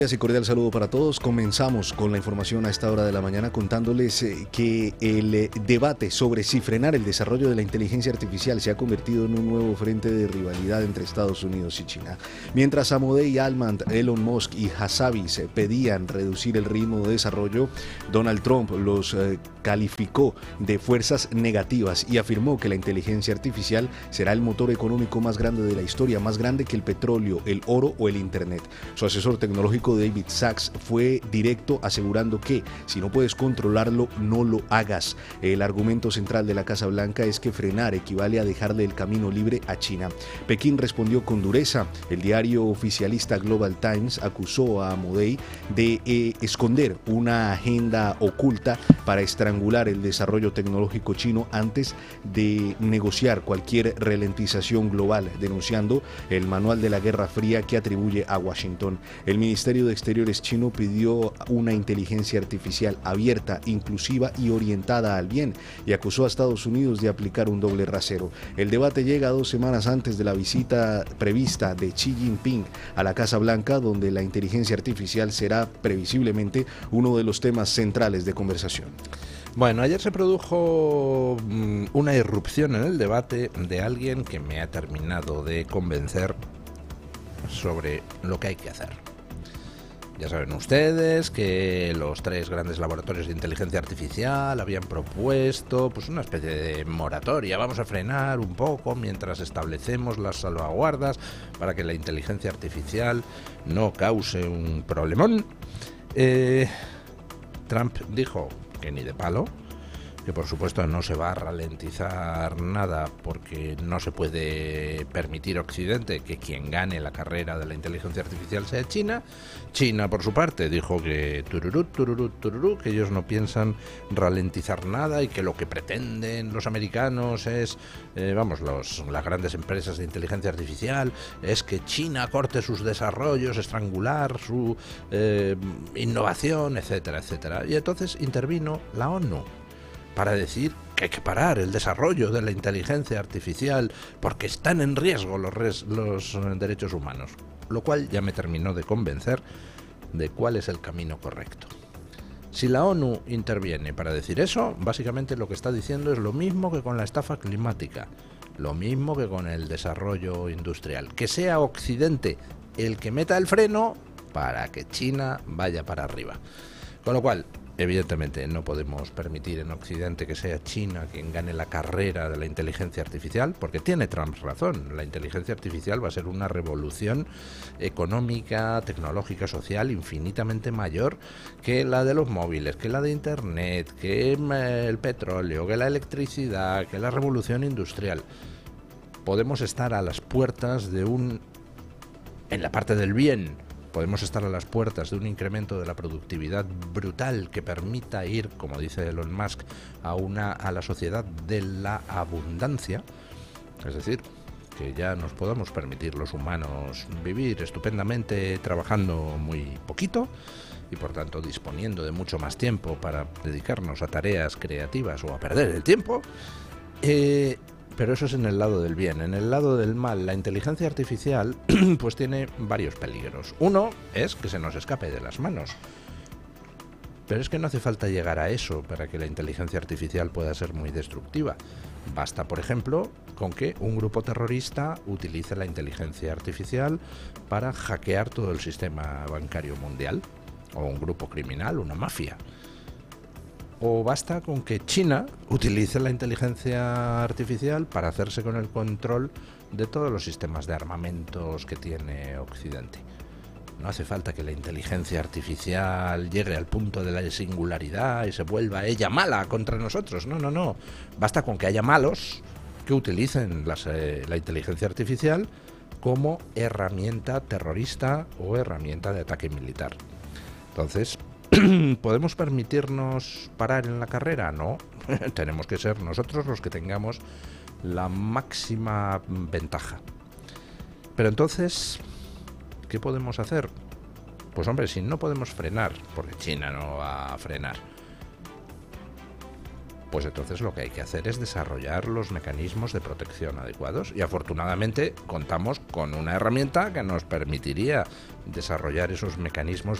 Y cordial saludo para todos. Comenzamos con la información a esta hora de la mañana contándoles que el debate sobre si frenar el desarrollo de la inteligencia artificial se ha convertido en un nuevo frente de rivalidad entre Estados Unidos y China. Mientras Amodei Almond, Elon Musk y Hasavis pedían reducir el ritmo de desarrollo, Donald Trump los calificó de fuerzas negativas y afirmó que la inteligencia artificial será el motor económico más grande de la historia, más grande que el petróleo, el oro o el Internet. Su asesor tecnológico David Sachs fue directo asegurando que si no puedes controlarlo, no lo hagas. El argumento central de la Casa Blanca es que frenar equivale a dejarle el camino libre a China. Pekín respondió con dureza. El diario oficialista Global Times acusó a Amodei de esconder una agenda oculta para estrangular el desarrollo tecnológico chino antes de negociar cualquier ralentización global, denunciando el manual de la Guerra Fría que atribuye a Washington. El Ministerio de Exteriores chino pidió una inteligencia artificial abierta, inclusiva y orientada al bien, y acusó a Estados Unidos de aplicar un doble rasero. El debate llega 2 semanas antes de la visita prevista de Xi Jinping a la Casa Blanca, donde la inteligencia artificial será previsiblemente uno de los temas centrales de conversación. Bueno, ayer se produjo una irrupción en el debate de alguien que me ha terminado de convencer sobre lo que hay que hacer. Ya saben ustedes que los 3 grandes laboratorios de inteligencia artificial habían propuesto pues una especie de moratoria. Vamos a frenar un poco mientras establecemos las salvaguardas para que la inteligencia artificial no cause un problemón. Trump dijo que ni de palo, que por supuesto no se va a ralentizar nada porque no se puede permitir Occidente que quien gane la carrera de la inteligencia artificial sea China. China, por su parte, dijo que que ellos no piensan ralentizar nada y que lo que pretenden los americanos es, las grandes empresas de inteligencia artificial, es que China corte sus desarrollos, estrangular su innovación, etcétera, etcétera. Y entonces intervino la ONU para decir que hay que parar el desarrollo de la inteligencia artificial porque están en riesgo los derechos humanos. Lo cual ya me terminó de convencer de cuál es el camino correcto. Si la ONU interviene para decir eso, básicamente lo que está diciendo es lo mismo que con la estafa climática, lo mismo que con el desarrollo industrial. Que sea Occidente el que meta el freno para que China vaya para arriba. Con lo cual, evidentemente no podemos permitir en Occidente que sea China quien gane la carrera de la inteligencia artificial, porque tiene Trump razón. La inteligencia artificial va a ser una revolución económica, tecnológica, social infinitamente mayor que la de los móviles, que la de Internet, que el petróleo, que la electricidad, que la revolución industrial. Podemos estar a las puertas en la parte del bien, podemos estar a las puertas de un incremento de la productividad brutal que permita ir, como dice Elon Musk, a la sociedad de la abundancia. Es decir, que ya nos podamos permitir los humanos vivir estupendamente trabajando muy poquito y por tanto disponiendo de mucho más tiempo para dedicarnos a tareas creativas o a perder el tiempo. Pero eso es en el lado del bien. En el lado del mal, la inteligencia artificial pues tiene varios peligros. Uno es que se nos escape de las manos. Pero es que no hace falta llegar a eso para que la inteligencia artificial pueda ser muy destructiva. Basta, por ejemplo, con que un grupo terrorista utilice la inteligencia artificial para hackear todo el sistema bancario mundial, o un grupo criminal, una mafia. O basta con que China utilice la inteligencia artificial para hacerse con el control de todos los sistemas de armamentos que tiene Occidente. No hace falta que la inteligencia artificial llegue al punto de la singularidad y se vuelva ella mala contra nosotros. No. Basta con que haya malos que utilicen la inteligencia artificial como herramienta terrorista o herramienta de ataque militar. Entonces, ¿podemos permitirnos parar en la carrera? No, tenemos que ser nosotros los que tengamos la máxima ventaja. Pero entonces, ¿qué podemos hacer? Pues hombre, si no podemos frenar, porque China no va a frenar, pues entonces lo que hay que hacer es desarrollar los mecanismos de protección adecuados. Y afortunadamente contamos con una herramienta que nos permitiría desarrollar esos mecanismos